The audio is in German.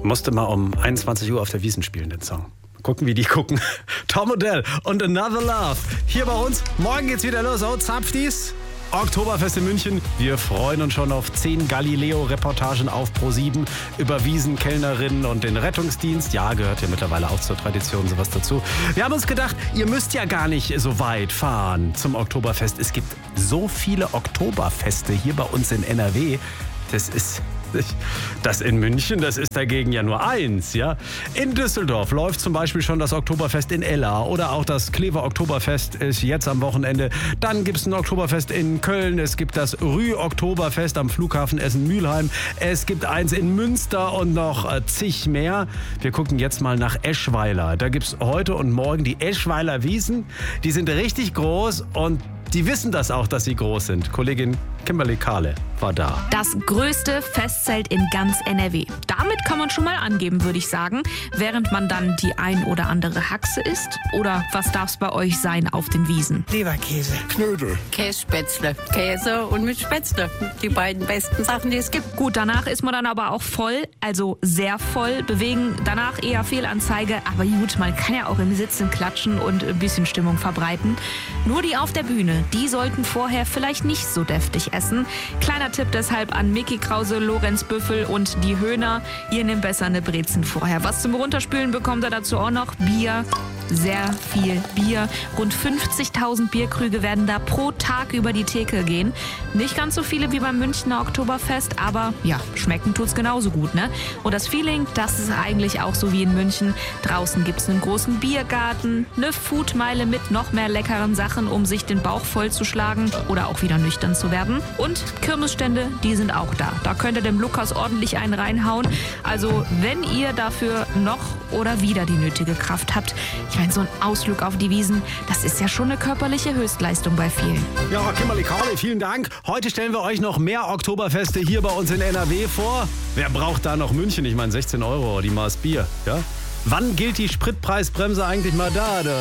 Musste mal um 21 Uhr auf der Wiesn spielen, den Song. Gucken, wie die gucken. Tom Odell und Another Love. Hier bei uns. Morgen geht's wieder los. Oh, Zapfdies. Oktoberfest in München. Wir freuen uns schon auf 10 Galileo-Reportagen auf Pro7 über Wiesenkellnerinnen und den Rettungsdienst. Ja, gehört ja mittlerweile auch zur Tradition sowas dazu. Wir haben uns gedacht, ihr müsst ja gar nicht so weit fahren zum Oktoberfest. Es gibt so viele Oktoberfeste hier bei uns in NRW. Das in München, das ist dagegen ja nur eins, ja. In Düsseldorf läuft zum Beispiel schon das Oktoberfest in Ella oder auch das Klever Oktoberfest ist jetzt am Wochenende. Dann gibt es ein Oktoberfest in Köln, es gibt das Rü-Oktoberfest am Flughafen Essen-Mülheim, es gibt eins in Münster und noch zig mehr. Wir gucken jetzt mal nach Eschweiler. Da gibt es heute und morgen die Eschweiler Wiesn. Die sind richtig groß und die wissen das auch, dass sie groß sind. Kollegin Kimberly Kahle war da. Das größte Festzelt in ganz NRW. Damit kann man schon mal angeben, würde ich sagen. Während man dann die ein oder andere Haxe isst. Oder was darf es bei euch sein auf den Wiesen? Leberkäse. Knödel. Kässpätzle. Käse und mit Spätzle. Die beiden besten Sachen, die es gibt. Gut, danach ist man dann aber auch voll, also sehr voll. Bewegen danach eher Fehlanzeige. Aber gut, man kann ja auch im Sitzen klatschen und ein bisschen Stimmung verbreiten. Nur die auf der Bühne, die sollten vorher vielleicht nicht so deftig essen. Kleiner Tipp deshalb an Micky Krause, Lorenz Büffel und die Höhner. Ihr nehmt besser eine Brezen vorher. Was zum Runterspülen bekommt ihr dazu auch noch? Bier. Sehr viel Bier. Rund 50.000 Bierkrüge werden da pro Tag über die Theke gehen. Nicht ganz so viele wie beim Münchner Oktoberfest, aber ja, schmecken tut's genauso gut, ne? Und das Feeling, das ist eigentlich auch so wie in München. Draußen gibt's einen großen Biergarten, eine Foodmeile mit noch mehr leckeren Sachen, um sich den Bauch vollzuschlagen oder auch wieder nüchtern zu werden. Und Kirmesstände, die sind auch da. Da könnt ihr dem Lukas ordentlich einen reinhauen. Also wenn ihr dafür noch oder wieder die nötige Kraft habt, ich meine, so ein Ausflug auf die Wiesn, das ist ja schon eine körperliche Höchstleistung bei vielen. Ja, Kimberly Kahle, vielen Dank. Heute stellen wir euch noch mehr Oktoberfeste hier bei uns in NRW vor. Wer braucht da noch München? Ich meine, 16 € die Maß Bier, ja? Wann gilt die Spritpreisbremse eigentlich mal da?